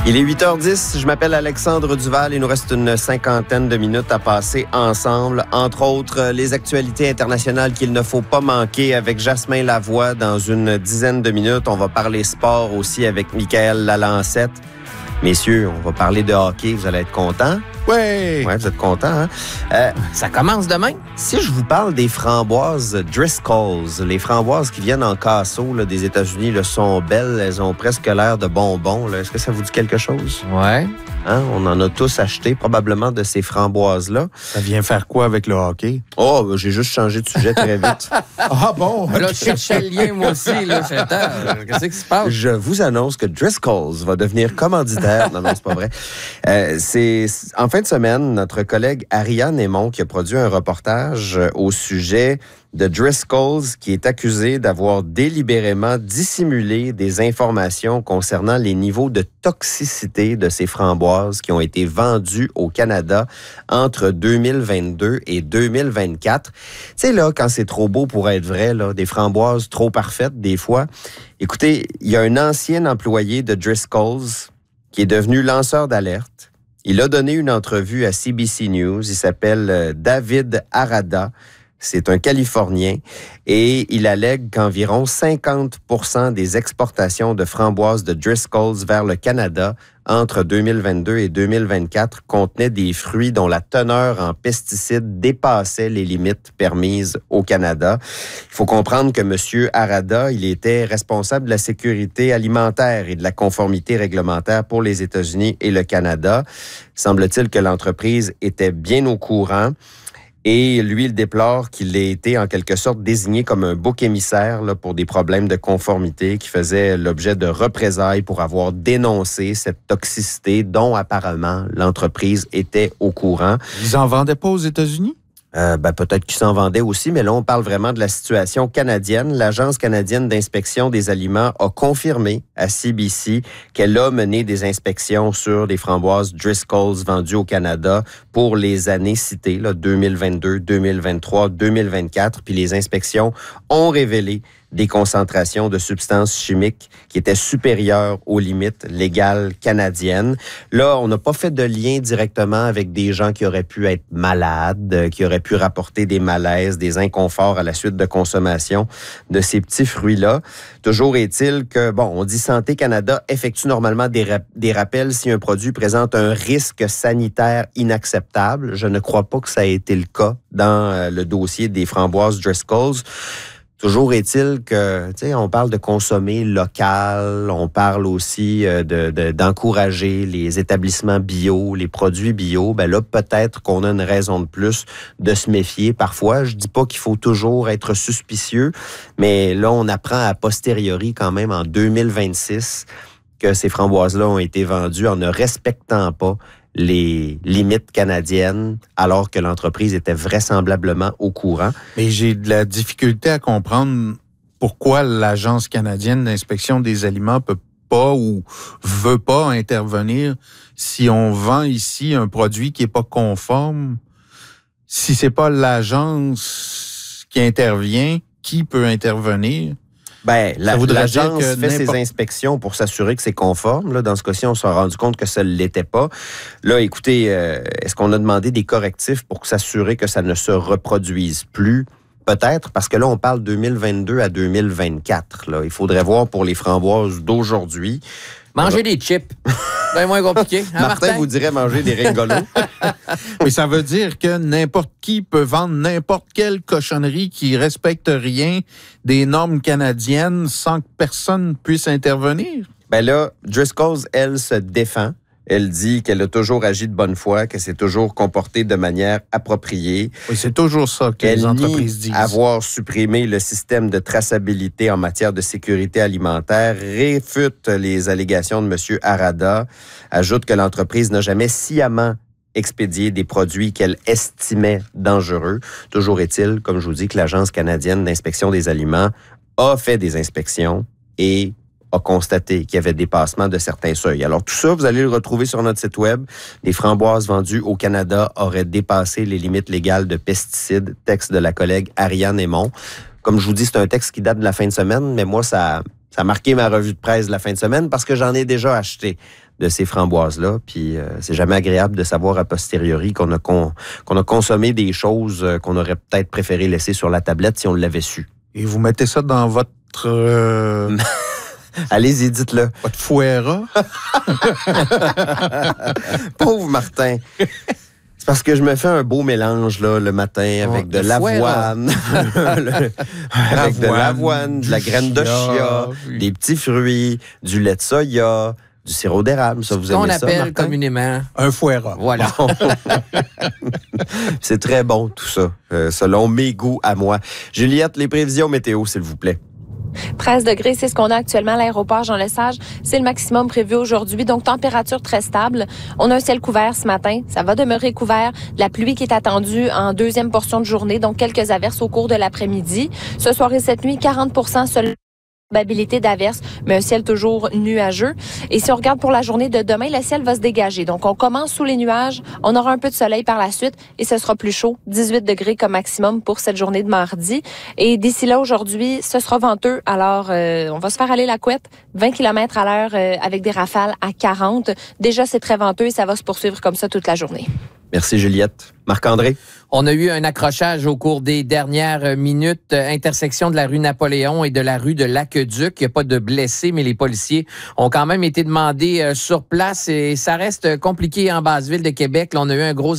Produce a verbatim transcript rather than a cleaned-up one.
Il est huit heures dix, je m'appelle Alexandre Duval. Il nous reste une cinquantaine de minutes à passer ensemble. Entre autres, les actualités internationales qu'il ne faut pas manquer avec Jasmin Lavoie dans une dizaine de minutes. On va parler sport aussi avec Michael Lalancette. Messieurs, on va parler de hockey. Vous allez être contents? Oui! Ouais, vous êtes contents, hein? Euh, ça commence demain. Si je vous parle des framboises Driscoll's, les framboises qui viennent en casseau là, des États-Unis, là, sont belles. Elles ont presque l'air de bonbons. Là. Est-ce que ça vous dit quelque chose? Ouais. Hein? On en a tous acheté probablement de ces framboises-là. Ça vient faire quoi avec le hockey? Oh, ben, j'ai juste changé de sujet très vite. Ah bon? Là, je cherchais le lien, moi aussi. Là, qu'est-ce qui se passe? Je vous annonce que Driscoll's va devenir commanditaire. Non, non, c'est pas vrai. Euh, c'est en fin de semaine, notre collègue Ariane Aymon qui a produit un reportage au sujet de Driscoll's qui est accusé d'avoir délibérément dissimulé des informations concernant les niveaux de toxicité de ces framboises qui ont été vendues au Canada entre deux mille vingt-deux et deux mille vingt-quatre. Tu sais, là, quand c'est trop beau pour être vrai, là, des framboises trop parfaites, des fois. Écoutez, il y a un ancien employé de Driscoll's qui est devenu lanceur d'alerte. Il a donné une entrevue à C B C News. Il s'appelle David Arada. C'est un Californien et il allègue qu'environ cinquante pour cent des exportations de framboises de Driscoll's vers le Canada entre deux mille vingt-deux et deux mille vingt-quatre contenaient des fruits dont la teneur en pesticides dépassait les limites permises au Canada. Il faut comprendre que M. Arada, il était responsable de la sécurité alimentaire et de la conformité réglementaire pour les États-Unis et le Canada. Semble-t-il que l'entreprise était bien au courant. Et lui, il déplore qu'il ait été en quelque sorte désigné comme un bouc émissaire là, pour des problèmes de conformité qui faisaient l'objet de représailles pour avoir dénoncé cette toxicité dont apparemment l'entreprise était au courant. Ils en vendaient pas aux États-Unis? Euh, ben, peut-être qu'ils s'en vendaient aussi, mais là, on parle vraiment de la situation canadienne. L'Agence canadienne d'inspection des aliments a confirmé à C B C qu'elle a mené des inspections sur des framboises Driscoll's vendues au Canada pour les années citées, là, deux mille vingt-deux, deux mille vingt-trois, deux mille vingt-quatre. Puis les inspections ont révélé des concentrations de substances chimiques qui étaient supérieures aux limites légales canadiennes. Là, on n'a pas fait de lien directement avec des gens qui auraient pu être malades, qui auraient pu rapporter des malaises, des inconforts à la suite de consommation de ces petits fruits-là. Toujours est-il que, bon, on dit Santé Canada effectue normalement des, rap- des rappels si un produit présente un risque sanitaire inacceptable. Je ne crois pas que ça ait été le cas dans euh, le dossier des framboises Driscoll's. Toujours est-il que, tu sais, on parle de consommer local, on parle aussi de, de, d'encourager les établissements bio, les produits bio. Ben là, peut-être qu'on a une raison de plus de se méfier. Parfois, je dis pas qu'il faut toujours être suspicieux, mais là, on apprend a posteriori quand même en deux mille vingt-six que ces framboises-là ont été vendues en ne respectant pas les limites canadiennes, alors que l'entreprise était vraisemblablement au courant. Mais j'ai de la difficulté à comprendre pourquoi l'Agence canadienne d'inspection des aliments peut pas ou veut pas intervenir si on vend ici un produit qui est pas conforme. Si c'est pas l'agence qui intervient, qui peut intervenir? Ben, la, l'agence fait n'importe... ses inspections pour s'assurer que c'est conforme. Là, dans ce cas-ci, on s'est rendu compte que ça ne l'était pas. Là, écoutez, euh, est-ce qu'on a demandé des correctifs pour s'assurer que ça ne se reproduise plus? Peut-être, parce que là, on parle deux mille vingt-deux à deux mille vingt-quatre. Là. Il faudrait voir pour les framboises d'aujourd'hui. Manger des chips. C'est moins compliqué. Hein, Martin, Martin vous dirait manger des ringolos. Mais ça veut dire que n'importe qui peut vendre n'importe quelle cochonnerie qui respecte rien des normes canadiennes sans que personne puisse intervenir? Ben là, Driscoll's, elle, se défend. Elle dit qu'elle a toujours agi de bonne foi, qu'elle s'est toujours comportée de manière appropriée. Oui, c'est toujours ça que elle les entreprises disent. Avoir supprimé le système de traçabilité en matière de sécurité alimentaire, réfute les allégations de M. Arada, ajoute que l'entreprise n'a jamais sciemment expédié des produits qu'elle estimait dangereux. Toujours est-il, comme je vous dis, que l'Agence canadienne d'inspection des aliments a fait des inspections et a constaté qu'il y avait dépassement de certains seuils. Alors tout ça, vous allez le retrouver sur notre site web. Les framboises vendues au Canada auraient dépassé les limites légales de pesticides. Texte de la collègue Ariane Aymon. Comme je vous dis, c'est un texte qui date de la fin de semaine, mais moi, ça... Ça a marqué ma revue de presse de la fin de semaine parce que j'en ai déjà acheté de ces framboises-là. Puis euh, c'est jamais agréable de savoir a posteriori qu'on a, con, qu'on a consommé des choses qu'on aurait peut-être préféré laisser sur la tablette si on l'avait su. Et vous mettez ça dans votre... Euh... Allez-y, dites-le. Votre fouera. Pauvre Martin. C'est parce que je me fais un beau mélange là, le matin avec oh, de l'avoine, le, avec de l'avoine, de la graine de chia, oui. des petits fruits, du lait de soya, du sirop d'érable. Ça, vous aimez ça, qu'on appelle Martin? Communément un fouera. Voilà. C'est très bon tout ça, euh, selon mes goûts à moi. Juliette, les prévisions météo, s'il vous plaît. treize degrés, c'est ce qu'on a actuellement à l'aéroport Jean-Lesage. C'est le maximum prévu aujourd'hui, donc température très stable. On a un ciel couvert ce matin. Ça va demeurer couvert. De la pluie qui est attendue en deuxième portion de journée, donc quelques averses au cours de l'après-midi. Ce soir et cette nuit, quarante pour cent seulement. Probabilité d'averse, mais un ciel toujours nuageux. Et si on regarde pour la journée de demain, le ciel va se dégager. Donc, on commence sous les nuages, on aura un peu de soleil par la suite et ce sera plus chaud, dix-huit degrés comme maximum pour cette journée de mardi. Et d'ici là, aujourd'hui, ce sera venteux. Alors, euh, on va se faire aller la couette, vingt kilomètres à l'heure euh, avec des rafales à quarante. Déjà, c'est très venteux et ça va se poursuivre comme ça toute la journée. Merci, Juliette. Marc-André? On a eu un accrochage au cours des dernières minutes, intersection de la rue Napoléon et de la rue de l'Aqueduc. Il n'y a pas de blessés, mais les policiers ont quand même été demandés sur place et ça reste compliqué en basse ville de Québec. Là, on a eu un gros